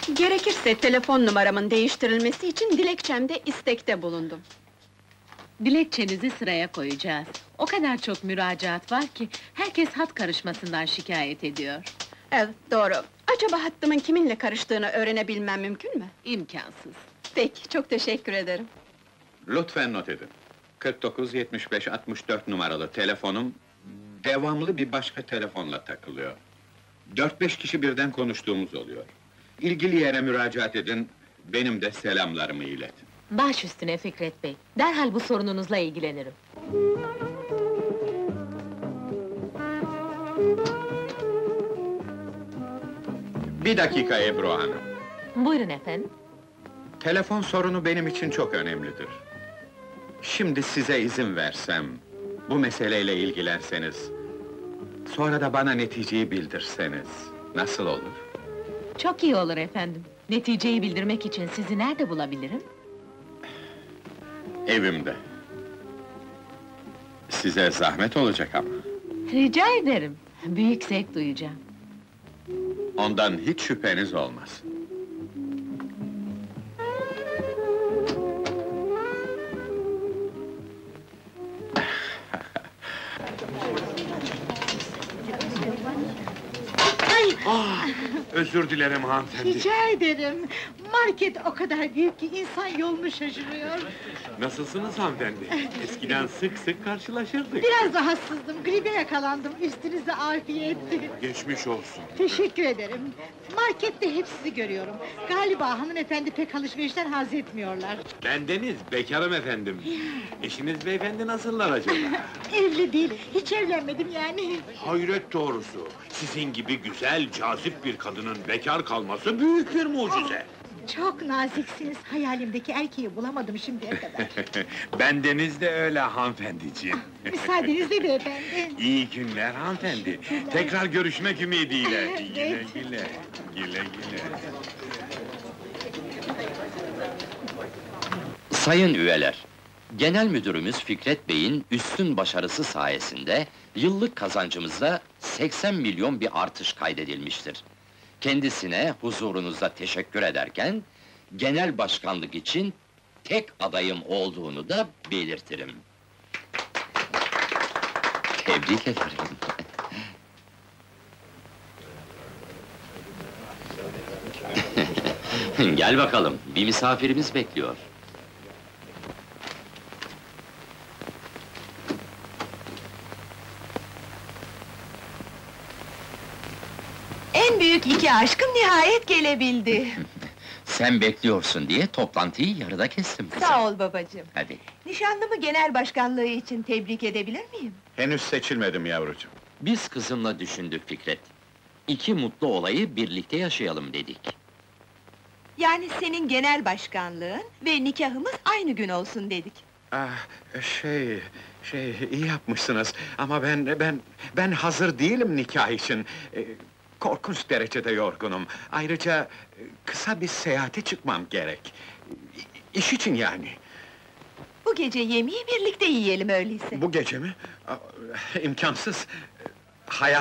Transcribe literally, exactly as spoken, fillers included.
Gerekirse telefon numaramın değiştirilmesi için dilekçemde istekte bulundum. Dilekçenizi sıraya koyacağız. O kadar çok müracaat var ki, herkes hat karışmasından şikayet ediyor. Evet, doğru. Acaba hattımın kiminle karıştığını öğrenebilmem mümkün mü? İmkansız. Peki, çok teşekkür ederim. Lütfen not edin. kırk dokuz yetmiş beş altmış dört numaralı telefonum devamlı bir başka telefonla takılıyor. Dört beş kişi birden konuştuğumuz oluyor. İlgili yere müracaat edin, benim de selamlarımı iletin. Baş üstüne Fikret Bey, derhal bu sorununuzla ilgilenirim. Bir dakika Ebru Hanım. Buyurun efendim. Telefon sorunu benim için çok önemlidir. Şimdi size izin versem, bu meseleyle ilgilenseniz, sonra da bana neticeyi bildirseniz, nasıl olur? Çok iyi olur efendim. Neticeyi bildirmek için sizi nerede bulabilirim? Evimde. Size zahmet olacak ama. Rica ederim. Büyük zevk duyacağım. Ondan hiç şüpheniz olmaz. Ah, özür dilerim hanımefendi. Rica ederim. Market o kadar büyük ki insan yolunu şaşırıyor. Nasılsınız hanımefendi? Eskiden sık sık karşılaşırdık. Biraz rahatsızdım, gribe yakalandım. Üstünüze afiyetti. Geçmiş olsun. Teşekkür ederim. Markette hep sizi görüyorum. Galiba hanımefendi pek alışverişten haz etmiyorlar. Bendeniz, bekarım efendim. Eşiniz beyefendi nasıllar acaba? Evli değil, hiç evlenmedim yani. Hayret doğrusu. Sizin gibi güzel, cazip bir kadının bekar kalması büyük bir mucize. Çok naziksiniz, hayalimdeki erkeği bulamadım şimdiye kadar. Bendeniz de öyle hanımefendiciğim. Müsaadenizle beyefendi. İyi günler hanımefendi. Tekrar görüşmek ümidiyle. Güle Evet. güle. Güle güle. Sayın üyeler, Genel Müdürümüz Fikret Bey'in üstün başarısı sayesinde yıllık kazancımızda seksen milyon bir artış kaydedilmiştir. Kendisine huzurunuzda teşekkür ederken, genel başkanlık için tek adayım olduğunu da belirtirim. Tebrik ederim. Gel bakalım, bir misafirimiz bekliyor. En büyük iki aşkım nihayet gelebildi. Sen bekliyorsun diye toplantıyı yarıda kestim kızım. Sağ ol babacığım. Hadi. Nişanlımı genel başkanlığı için tebrik edebilir miyim? Henüz seçilmedim yavrucuğum. Biz kızımla düşündük Fikret. İki mutlu olayı birlikte yaşayalım dedik. Yani senin genel başkanlığın ve nikahımız aynı gün olsun dedik. Ah, şey, şey, iyi yapmışsınız ama ben, ben, ben hazır değilim nikah için. Ee, korkunç derecede yorgunum. Ayrıca e, kısa bir seyahate çıkmam gerek. İ- İş için yani. Bu gece yemeği birlikte yiyelim öyleyse. Bu gece mi? Aa, imkansız. Hayat